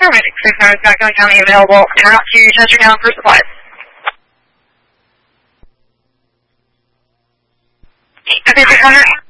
paramedics. 600 Scottsdale County available and out to Chestertown for supplies. Okay, 600.